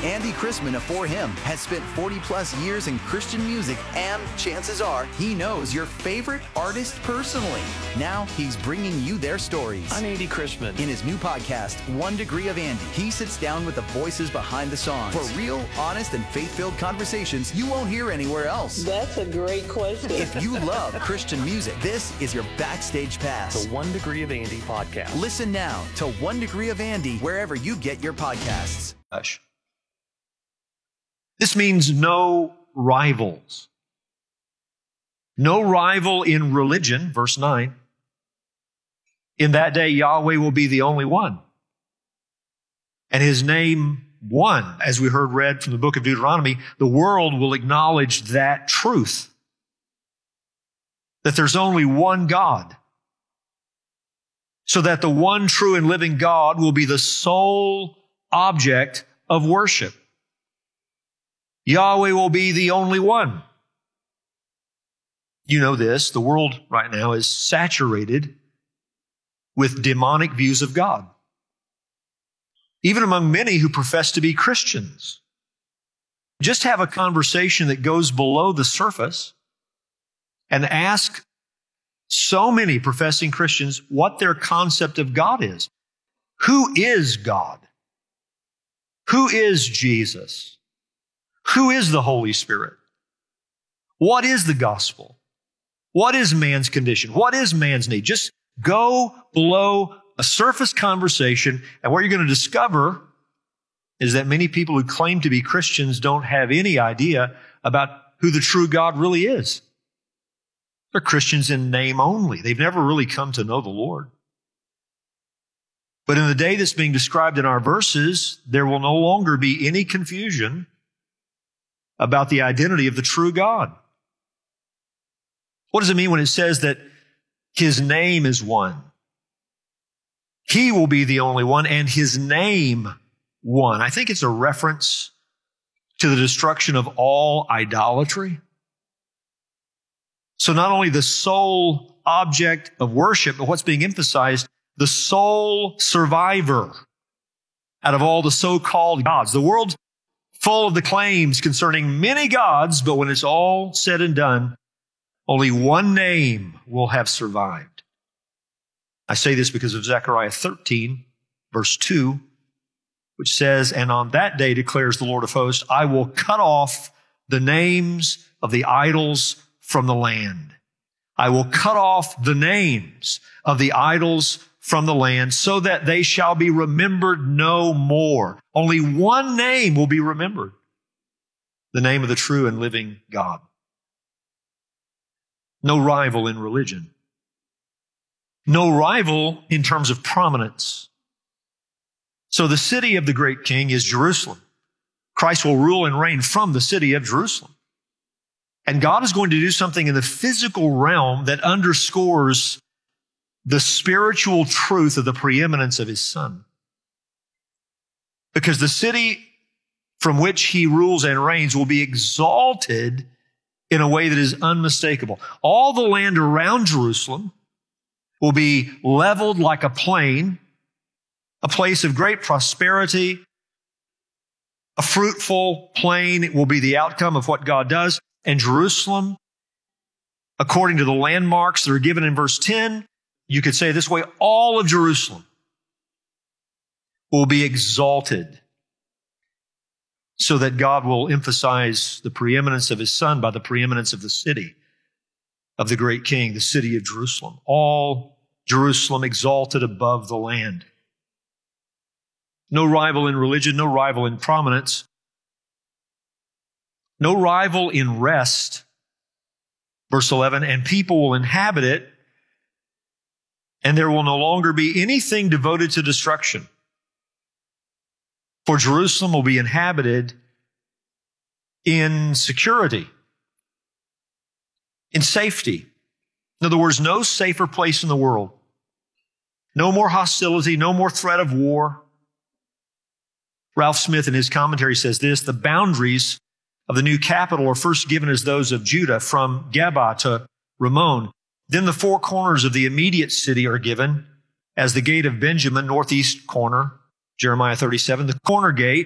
Andy Chrisman of For Him has spent 40 plus years in Christian music, and chances are he knows your favorite artist personally. Now he's bringing you their stories. I'm Andy Chrisman. In his new podcast, 1 Degree of Andy, he sits down with the voices behind the songs for real, honest, and faith-filled conversations you won't hear anywhere else. That's a great question. If you love Christian music, this is your backstage pass. The 1 Degree of Andy podcast. Listen now to 1 Degree of Andy wherever you get your podcasts. This means no rivals. No rival in religion, verse 9. In that day, Yahweh will be the only one. And his name one, as we heard read from the book of Deuteronomy, the world will acknowledge that truth. That there's only one God. So that the one true and living God will be the sole object of worship. Yahweh will be the only one. You know this, the world right now is saturated with demonic views of God. Even among many who profess to be Christians. Just have a conversation that goes below the surface and ask so many professing Christians what their concept of God is. Who is God? Who is Jesus? Who is the Holy Spirit? What is the gospel? What is man's condition? What is man's need? Just go below a surface conversation, and what you're going to discover is that many people who claim to be Christians don't have any idea about who the true God really is. They're Christians in name only. They've never really come to know the Lord. But in the day that's being described in our verses, there will no longer be any confusion about the identity of the true God. What does it mean when it says that his name is one? He will be the only one, and his name one. I think it's a reference to the destruction of all idolatry. So not only the sole object of worship, but what's being emphasized, the sole survivor out of all the so-called gods. The world full of the claims concerning many gods, but when it's all said and done, only one name will have survived. I say this because of Zechariah 13, verse 2, which says, "And on that day, declares the Lord of hosts, I will cut off the names of the idols from the land. I will cut off the names of the idols from the land so that they shall be remembered no more." Only one name will be remembered. The name of the true and living God. No rival in religion. No rival in terms of prominence. So the city of the great king is Jerusalem. Christ will rule and reign from the city of Jerusalem. And God is going to do something in the physical realm that underscores the spiritual truth of the preeminence of his Son. Because the city from which he rules and reigns will be exalted in a way that is unmistakable. All the land around Jerusalem will be leveled like a plain, a place of great prosperity, a fruitful plain will be the outcome of what God does. And Jerusalem, according to the landmarks that are given in verse 10, you could say it this way, all of Jerusalem will be exalted so that God will emphasize the preeminence of his Son by the preeminence of the city of the great king, the city of Jerusalem. All Jerusalem exalted above the land. No rival in religion, no rival in prominence, no rival in rest. Verse 11, and people will inhabit it, and there will no longer be anything devoted to destruction. For Jerusalem will be inhabited in security, in safety. In other words, no safer place in the world. No more hostility, no more threat of war. Ralph Smith in his commentary says this, the boundaries of the new capital are first given as those of Judah from Geba to Ramon. Then the four corners of the immediate city are given as the gate of Benjamin, northeast corner, Jeremiah 37, the corner gate